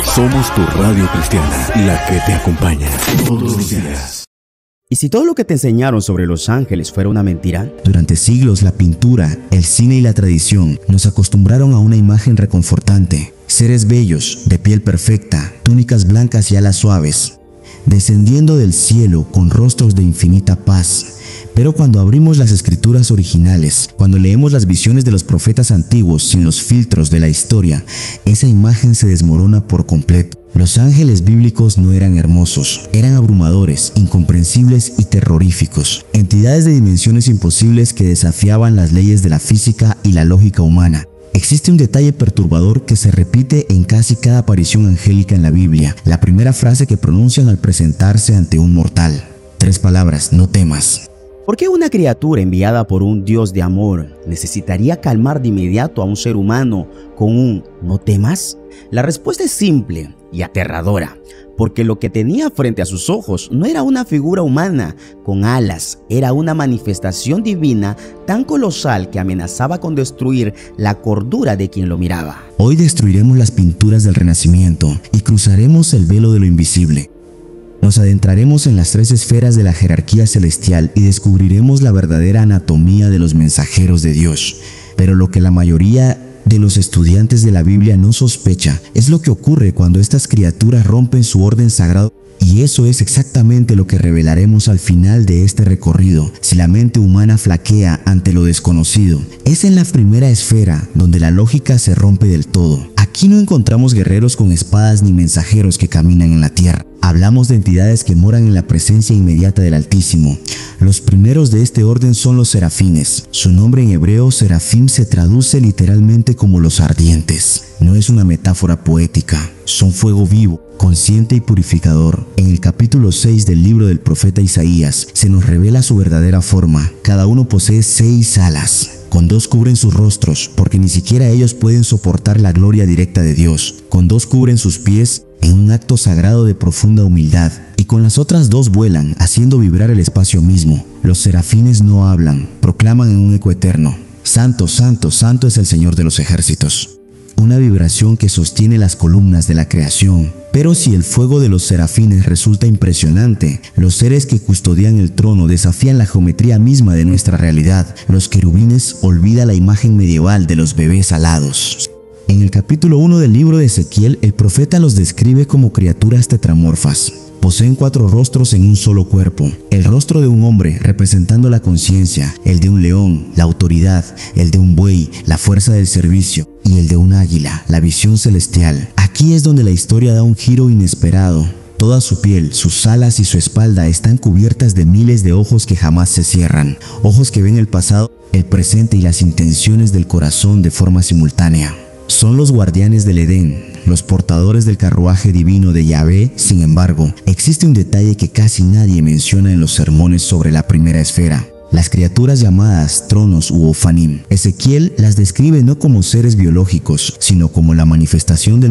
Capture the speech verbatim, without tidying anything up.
Somos tu radio cristiana, la que te acompaña todos los días. ¿Y si todo lo que te enseñaron sobre los ángeles fuera una mentira? Durante siglos, la pintura, el cine y la tradición nos acostumbraron a una imagen reconfortante. Seres bellos, de piel perfecta, túnicas blancas y alas suaves, descendiendo del cielo con rostros de infinita paz. Pero cuando abrimos las escrituras originales, cuando leemos las visiones de los profetas antiguos sin los filtros de la historia, esa imagen se desmorona por completo. Los ángeles bíblicos no eran hermosos, eran abrumadores, incomprensibles y terroríficos. Entidades de dimensiones imposibles que desafiaban las leyes de la física y la lógica humana. Existe un detalle perturbador que se repite en casi cada aparición angélica en la Biblia. La primera frase que pronuncian al presentarse ante un mortal. Tres palabras: no temas. ¿Por qué una criatura enviada por un Dios de amor necesitaría calmar de inmediato a un ser humano con un "no temas"? La respuesta es simple y aterradora, porque lo que tenía frente a sus ojos no era una figura humana con alas, era una manifestación divina tan colosal que amenazaba con destruir la cordura de quien lo miraba. Hoy destruiremos las pinturas del Renacimiento y cruzaremos el velo de lo invisible. Nos adentraremos en las tres esferas de la jerarquía celestial y descubriremos la verdadera anatomía de los mensajeros de Dios. Pero lo que la mayoría de los estudiantes de la Biblia no sospecha es lo que ocurre cuando estas criaturas rompen su orden sagrado. Y eso es exactamente lo que revelaremos al final de este recorrido. Si la mente humana flaquea ante lo desconocido, es en la primera esfera donde la lógica se rompe del todo. Aquí no encontramos guerreros con espadas ni mensajeros que caminan en la tierra. Hablamos de entidades que moran en la presencia inmediata del Altísimo. Los primeros de este orden son los serafines. Su nombre en hebreo, serafim, se traduce literalmente como los ardientes. No es una metáfora poética, son fuego vivo, consciente y purificador. En el capítulo seis del libro del profeta Isaías se nos revela su verdadera forma. Cada uno posee seis alas. Con dos cubren sus rostros, porque ni siquiera ellos pueden soportar la gloria directa de Dios. Con dos cubren sus pies, en un acto sagrado de profunda humildad. Y con las otras dos vuelan, haciendo vibrar el espacio mismo. Los serafines no hablan, proclaman en un eco eterno: Santo, Santo, Santo es el Señor de los ejércitos. Una vibración que sostiene las columnas de la creación. Pero si el fuego de los serafines resulta impresionante, los seres que custodian el trono desafían la geometría misma de nuestra realidad. Los querubines olvidan la imagen medieval de los bebés alados. En el capítulo uno del libro de Ezequiel, el profeta los describe como criaturas tetramorfas. Poseen cuatro rostros en un solo cuerpo. El rostro de un hombre representando la conciencia, el de un león, la autoridad, el de un buey, la fuerza del servicio, y el de un águila, la visión celestial. Aquí es donde la historia da un giro inesperado. Toda su piel, sus alas y su espalda están cubiertas de miles de ojos que jamás se cierran. Ojos que ven el pasado, el presente y las intenciones del corazón de forma simultánea. Son los guardianes del Edén, los portadores del carruaje divino de Yahvé. Sin embargo, existe un detalle que casi nadie menciona en los sermones sobre la primera esfera. Las criaturas llamadas tronos u ofanim. Ezequiel las describe no como seres biológicos, sino como la manifestación del